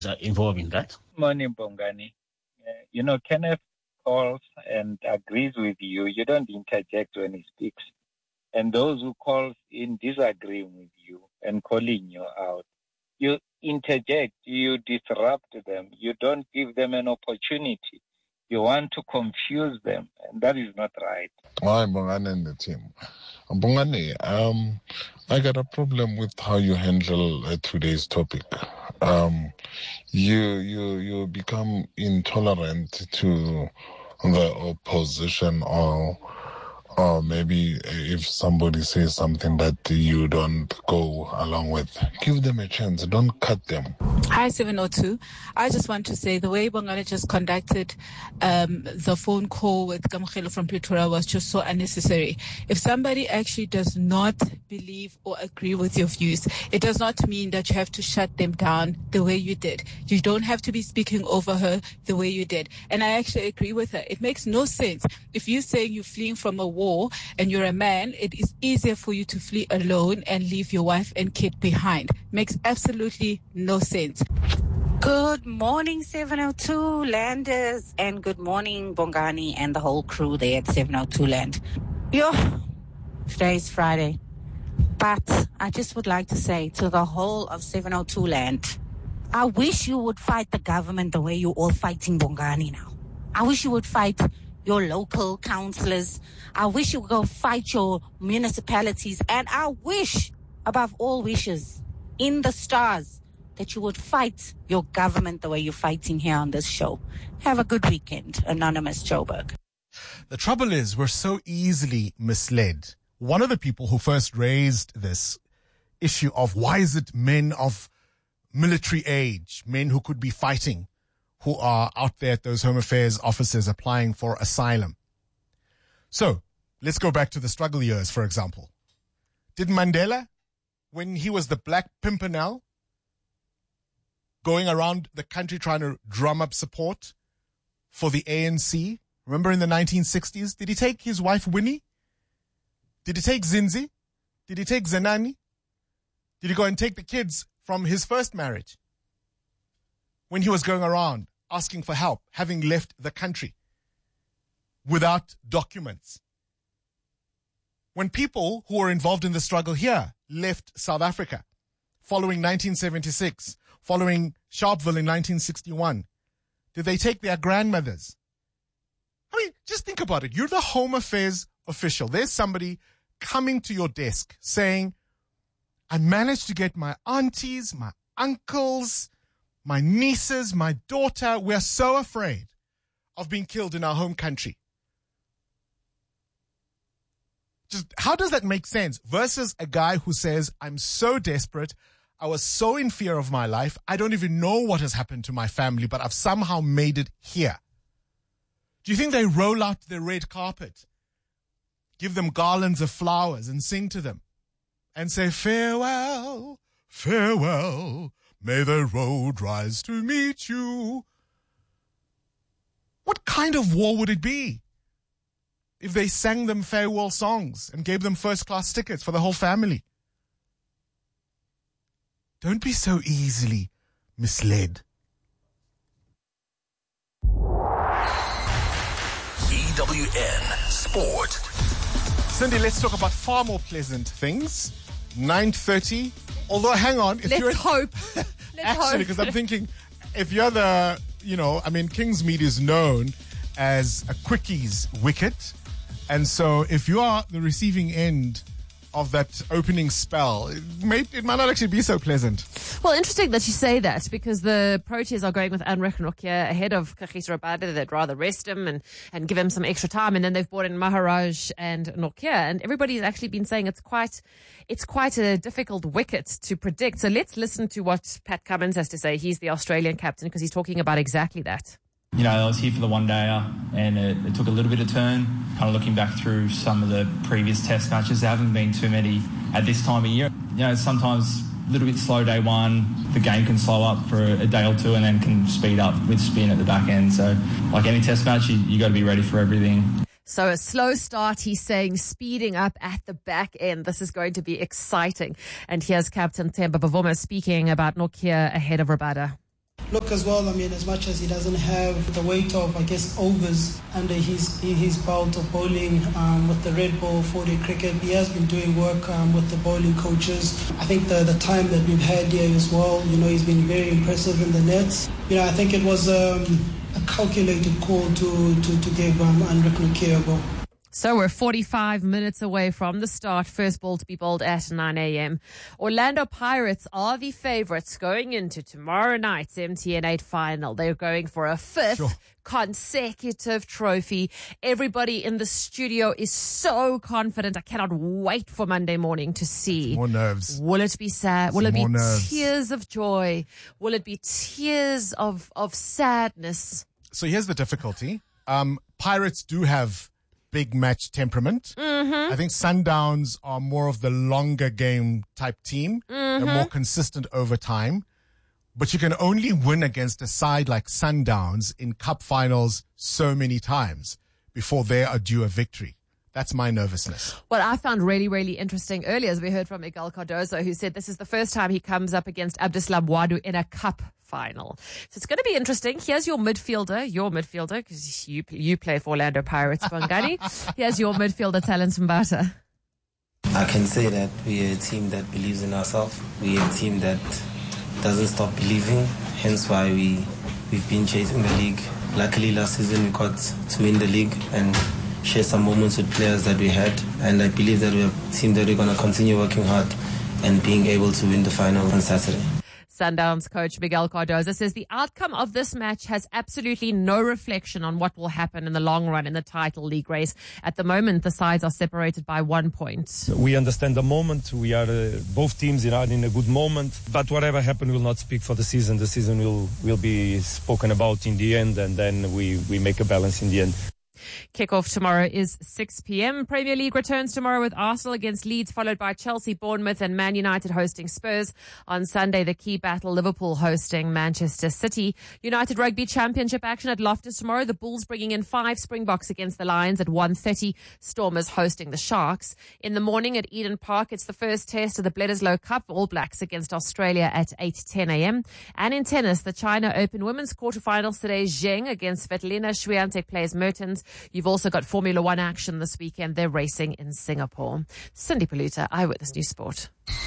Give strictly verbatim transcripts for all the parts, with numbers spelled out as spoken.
involved in that. Morning, Bongani. Uh, you know, Kenneth calls and agrees with you. You don't interject when he speaks. And those who call in disagreeing with you and calling you out, you interject, you disrupt them. You don't give them an opportunity. You want to confuse them, and that is not right. Hi, Bongani and the team. Bongani, um, I got a problem with how you handle uh, today's topic. Um, you you you become intolerant to the opposition, or or maybe if somebody says something that you don't go along with, give them a chance. Don't cut them. Hi, seven oh two. I just want to say the way Bongani just conducted um, the phone call with Kamkhelo from Pretoria was just so unnecessary. If somebody actually does not believe or agree with your views, it does not mean that you have to shut them down the way you did. You don't have to be speaking over her the way you did. And I actually agree with her. It makes no sense. If you're saying you're fleeing from a war and you're a man, it is easier for you to flee alone and leave your wife and kid behind. Makes absolutely no sense. Good morning, seven oh two Landers, and good morning, Bongani and the whole crew there at seven oh two Land. Yo, today's Friday, but I just would like to say to the whole of seven oh two Land, I wish you would fight the government the way you're all fighting Bongani now. I wish you would fight your local councillors. I wish you would go fight your municipalities, and I wish, above all wishes, in the stars, that you would fight your government the way you're fighting here on this show. Have a good weekend, Anonymous Joburg. The trouble is, we're so easily misled. One of the people who first raised this issue of why is it men of military age, men who could be fighting, who are out there at those Home Affairs offices applying for asylum. So, let's go back to the struggle years, for example. Did Mandela, when he was the Black Pimpernel, going around the country trying to drum up support for the A N C, remember in the nineteen sixties, did he take his wife Winnie? Did he take Zinzi? Did he take Zenani? Did he go and take the kids from his first marriage? When he was going around asking for help, having left the country without documents. When people who were involved in the struggle here left South Africa following nineteen seventy-six, following Sharpeville in nineteen sixty-one, did they take their grandmothers? I mean, just think about it. You're the Home Affairs official. There's somebody coming to your desk saying, I managed to get my aunties, my uncles, my nieces, my daughter. We're so afraid of being killed in our home country. Just how does that make sense? Versus a guy who says, I'm so desperate. I was so in fear of my life. I don't even know what has happened to my family, but I've somehow made it here. Do you think they roll out the red carpet, give them garlands of flowers and sing to them and say, farewell, farewell, may the road rise to meet you? What kind of war would it be if they sang them farewell songs and gave them first-class tickets for the whole family? Don't be so easily misled. E W N Sport. Cindy, let's talk about far more pleasant things. nine thirty. Although, hang on. If let's you're hope. Let's actually, because I'm thinking, if you're the, you know, I mean, Kingsmead is known as a quickies wicket. And so if you are the receiving end of that opening spell, it, may, it might not actually be so pleasant. Well, interesting that you say that, because the Proteas are going with Anrich Nokia ahead of Kagiso Rabada. They'd rather rest him and, and give him some extra time. And then they've brought in Maharaj and Nokia. And everybody's actually been saying it's quite, it's quite a difficult wicket to predict. So let's listen to what Pat Cummins has to say. He's the Australian captain, because he's talking about exactly that. You know, I was here for the one-dayer and it, it took a little bit of turn. Kind of looking back through some of the previous test matches, there haven't been too many at this time of year. You know, sometimes a little bit slow day one, the game can slow up for a, a day or two and then can speed up with spin at the back end. So, like any test match, you, you got to be ready for everything. So a slow start, he's saying, speeding up at the back end. This is going to be exciting. And here's Captain Themba Bavuma speaking about Nokia ahead of Rabada. look as well, I mean, as much as he doesn't have the weight of, I guess, overs under his his belt of bowling um, with the Red Bull four-day cricket, he has been doing work um, with the bowling coaches. I think the, the time that we've had here as well, you know, he's been very impressive in the nets. You know, I think it was um, a calculated call to, to, to give um, Anrich Nortje a go. So we're forty-five minutes away from the start. First ball to be bowled at nine a.m. Orlando Pirates are the favourites going into tomorrow night's M T N eight final. They're going for a fifth sure. consecutive trophy. Everybody in the studio is so confident. I cannot wait for Monday morning to see. More nerves. Will it be sad? Will Some it be nerves. tears of joy? Will it be tears of, of sadness? So here's the difficulty. Um, Pirates do have big match temperament. Mm-hmm. I think Sundowns are more of the longer game type team. Mm-hmm. They're more consistent over time. But you can only win against a side like Sundowns in cup finals so many times before they are due a victory. That's my nervousness. What I found really, really interesting earlier, as we heard from Miguel Cardozo, who said this is the first time he comes up against Abdeslam Wadu in a cup final. So it's going to be interesting. Here's your midfielder, your midfielder, because you you play for Orlando Pirates, Bongani. Here's your midfielder, Talent Mbata. I can say that we're a team that believes in ourselves. We're a team that doesn't stop believing, hence why we, we've been chasing the league. Luckily, last season we got to win the league and share some moments with players that we had. And I believe that we're a team that we're going to continue working hard and being able to win the final on Saturday. Sundowns coach Miguel Cardozo says the outcome of this match has absolutely no reflection on what will happen in the long run in the title league race. At the moment, the sides are separated by one point. We understand the moment. We are uh, both teams are in a good moment. But whatever happens will not speak for the season. The season will, will be spoken about in the end, and then we, we make a balance in the end. Kickoff tomorrow is six p.m. Premier League returns tomorrow with Arsenal against Leeds, followed by Chelsea, Bournemouth and Man United hosting Spurs. On Sunday, the key battle, Liverpool hosting Manchester City. United Rugby Championship action at Loftus tomorrow. The Bulls bringing in five Springboks against the Lions at one thirty. Stormers hosting the Sharks. In the morning at Eden Park, it's the first test of the Bledisloe Cup. All Blacks against Australia at eight ten a.m. And in tennis, the China Open Women's quarterfinals today. Zheng against Svetlana Swiatek plays Mertens. You've also got Formula One action this weekend. They're racing in Singapore. Cindy Paluta, Eyewitness News Sport.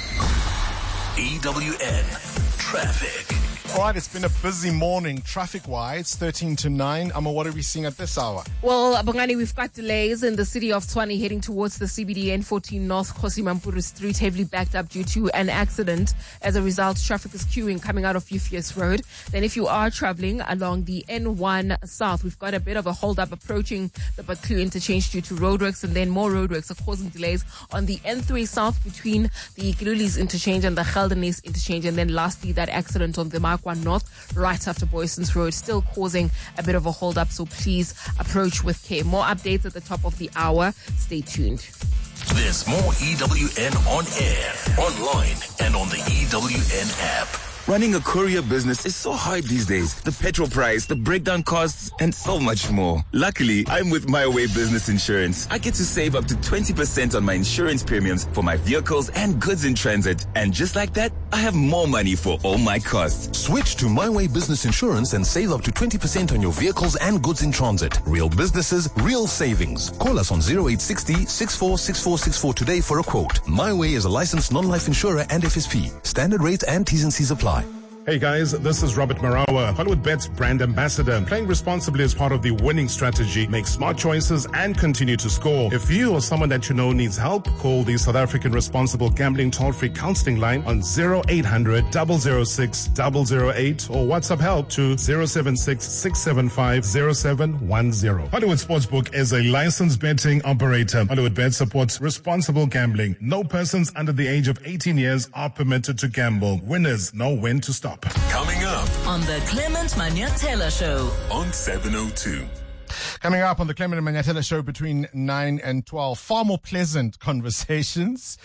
E W N Traffic. All right, it's been a busy morning traffic-wise, thirteen to nine. Amma, what are we seeing at this hour? Well, Bongani, we've got delays in the city of Tshwane heading towards the C B D N fourteen North Kgosi Mampuru Street, heavily backed up due to an accident. As a result, traffic is queuing coming out of Euphrates Road. Then if you are traveling along the N one South, we've got a bit of a hold-up approaching the Baklu interchange due to roadworks, and then more roadworks are causing delays on the N three South between the Kilulis interchange and the Geldenes interchange. And then lastly, that accident on the Mark one North, right after Boyson's Road, still causing a bit of a hold-up, so please approach with care. More updates at the top of the hour. Stay tuned. There's more E W N on air, online, and on the E W N app. Running a courier business is so hard these days. The petrol price, the breakdown costs, and so much more. Luckily, I'm with My Way Business Insurance. I get to save up to twenty percent on my insurance premiums for my vehicles and goods in transit. And just like that, I have more money for all my costs. Switch to My Way Business Insurance and save up to twenty percent on your vehicles and goods in transit. Real businesses, real savings. Call us on zero eight six zero, six four six four six four today for a quote. My Way is a licensed non-life insurer and F S P. Standard rates and T's and C's apply. Hey guys, this is Robert Marawa, Hollywood Bet's brand ambassador. Playing responsibly as part of the winning strategy. Make smart choices and continue to score. If you or someone that you know needs help, call the South African Responsible Gambling Toll-Free Counseling Line on zero eight hundred, zero zero six, zero zero eight or WhatsApp help to zero seven six, six seven five, zero seven one zero. Hollywood Sportsbook is a licensed betting operator. Hollywood Bet supports responsible gambling. No persons under the age of eighteen years are permitted to gamble. Winners know when to stop. Coming up on the Clement Manyatela Show on seven oh two. Coming up on the Clement and Manyatela Show between nine and twelve, far more pleasant conversations.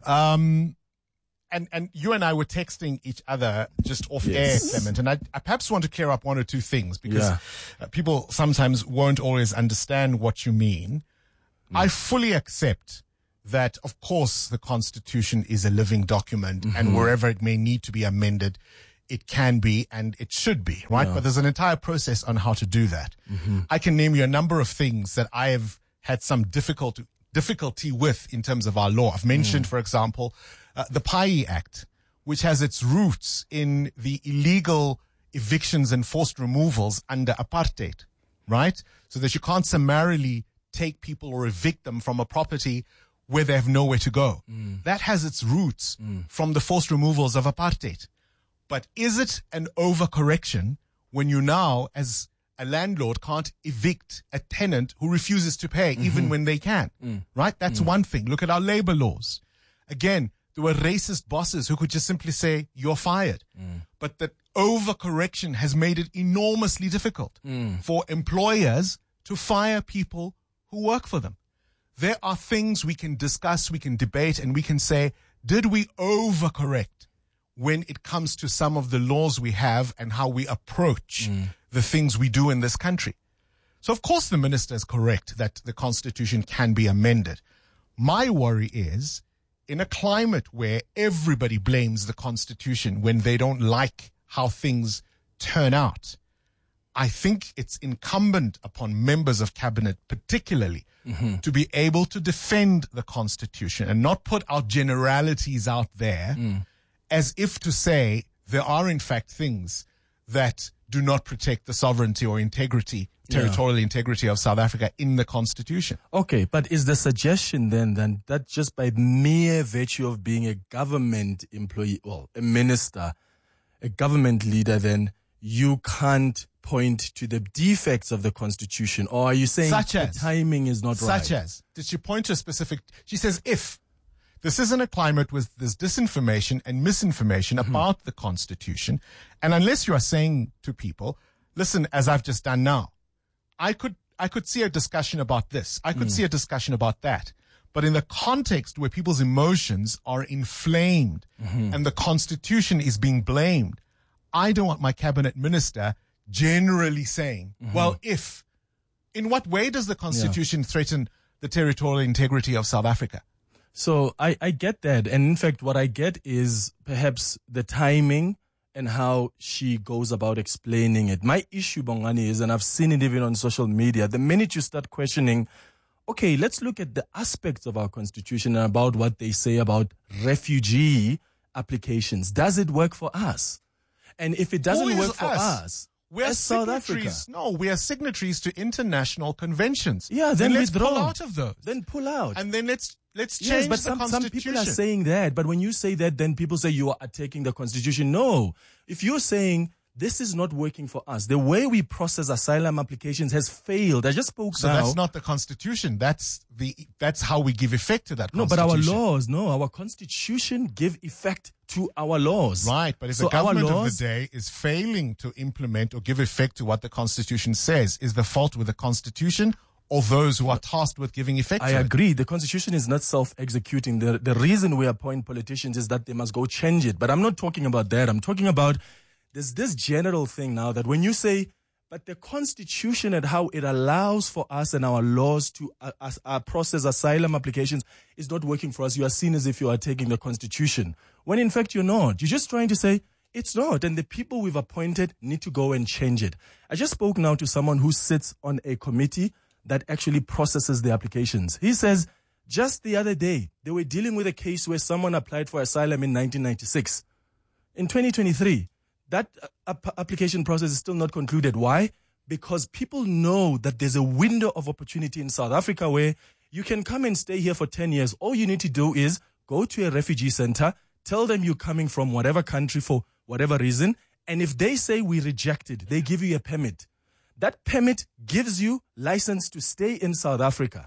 Um, and, and you and I were texting each other just off yes. air, Clement, and I, I perhaps want to clear up one or two things because yeah. uh, people sometimes won't always understand what you mean. Mm. I fully accept that, of course, the Constitution is a living document, mm-hmm. and wherever it may need to be amended, it can be and it should be, right? Yeah. But there's an entire process on how to do that. Mm-hmm. I can name you a number of things that I have had some difficult, difficulty with in terms of our law. I've mentioned, Mm. for example, uh, the P I E Act, which has its roots in the illegal evictions and forced removals under apartheid, right? So that you can't summarily take people or evict them from a property where they have nowhere to go. Mm. That has its roots from the forced removals of apartheid. But is it an overcorrection when you now, as a landlord, can't evict a tenant who refuses to pay, Mm-hmm. even when they can? Mm. Right? That's Mm. one thing. Look at our labor laws. Again, there were racist bosses who could just simply say, you're fired. Mm. But that overcorrection has made it enormously difficult Mm. for employers to fire people who work for them. There are things we can discuss, we can debate, and we can say, did we overcorrect when it comes to some of the laws we have and how we approach the things we do in this country? So of course the minister is correct that the constitution can be amended. My worry is, in a climate where everybody blames the constitution when they don't like how things turn out, I think it's incumbent upon members of cabinet particularly Mm-hmm. to be able to defend the constitution and not put our generalities out there Mm. as if to say there are in fact things that do not protect the sovereignty or integrity, Yeah. territorial integrity of South Africa in the constitution. Okay, but is the suggestion then, then that just by mere virtue of being a government employee, well, a minister, a government leader, then you can't point to the defects of the constitution? Or are you saying Such the as, timing is not right? Such as, did she point to a specific, she says, if this isn't a climate with this disinformation and misinformation Mm-hmm. about the constitution, and unless you are saying to people, listen, as I've just done now, I could, I could see a discussion about this. I could Mm. see a discussion about that. But in the context where people's emotions are inflamed Mm-hmm. and the constitution is being blamed, I don't want my cabinet minister generally saying, Mm-hmm. well, if, in what way does the constitution threaten the territorial integrity of South Africa? So I, I get that. And in fact, what I get is perhaps the timing and how she goes about explaining it. My issue, Bongani, is, and I've seen it even on social media, the minute you start questioning, okay, let's look at the aspects of our constitution and about what they say about refugee applications. Does it work for us? And if it doesn't Who is work for us, We're as South Africa. signatories. No, we are signatories to international conventions. Yeah, then let's withdraw. pull out of those. Then pull out. And then let's let's Yes, change but the some, some constitution. people are saying that. But when you say that, then people say you are attacking the constitution. No. If you're saying this is not working for us, the way we process asylum applications has failed. I just spoke so now. that's not the constitution. That's the that's how we give effect to that No, but constitution. our laws, no, our constitution give effect to our laws. Right, but if So the government our of laws, the day is failing to implement or give effect to what the constitution says, is the fault with the constitution or those who are tasked with giving effect I to it? agree. The constitution is not self-executing. The, the reason we appoint politicians is that they must go change it. But I'm not talking about that. I'm talking about there's this general thing now that when you say, but the constitution and how it allows for us and our laws to uh, uh, uh, process asylum applications is not working for us, you are seen as if you are taking the constitution. When in fact you're not. You're just trying to say it's not. And the people we've appointed need to go and change it. I just spoke now to someone who sits on a committee that actually processes the applications. He says just the other day, they were dealing with a case where someone applied for asylum in nineteen ninety-six. In twenty twenty-three, that application process is still not concluded. Why? Because people know that there's a window of opportunity in South Africa where you can come and stay here for ten years. All you need to do is go to a refugee center, tell them you're coming from whatever country for whatever reason, and if they say we reject it, they give you a permit. That permit gives you license to stay in South Africa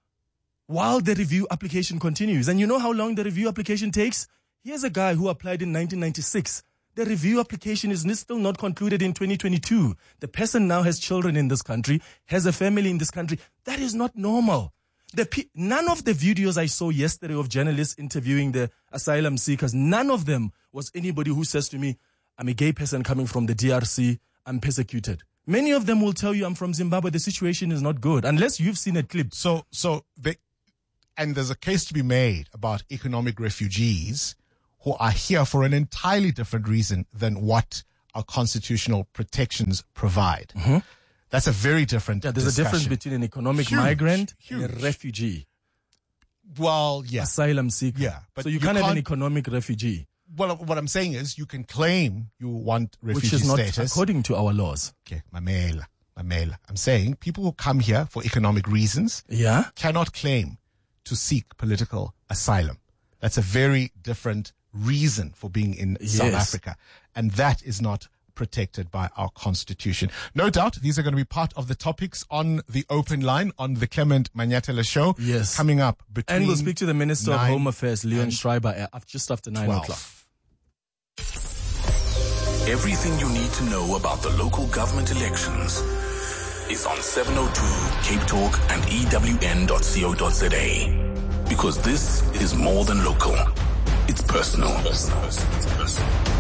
while the review application continues. And you know how long the review application takes? Here's a guy who applied in nineteen ninety-six. The review application is still not concluded in twenty twenty-two. The person now has children in this country, has a family in this country. That is not normal. The pe- none of the videos I saw yesterday of journalists interviewing the asylum seekers, none of them was anybody who says to me, I'm a gay person coming from the D R C, I'm persecuted. Many of them will tell you, I'm from Zimbabwe, the situation is not good, unless you've seen a clip. So, so they, and there's a case to be made about economic refugees who are here for an entirely different reason than what our constitutional protections provide. Mm-hmm. That's a very different Yeah, there's discussion. a difference between an economic Huge, migrant huge. and a refugee. Well, yeah. Asylum seeker. Yeah, but so you, you can't, have an can't- economic refugee, Well, what I'm saying is you can claim you want refugee which is not status. according to our laws. Okay, Mamela, Mamela. I'm saying people who come here for economic reasons Yeah. cannot claim to seek political asylum. That's a very different reason for being in South Yes. Africa. And that is not protected by our constitution. No doubt these are going to be part of the topics on the open line on the Clement Manyatela show. Yes. Coming up between And we'll speak to the Minister of nine Home Affairs, Leon and Schreiber, uh, just after nine twelve. o'clock. Everything you need to know about the local government elections is on seven oh two Cape Talk and E W N dot co dot za. Because this is more than local. It's personal. Personal. It's personal.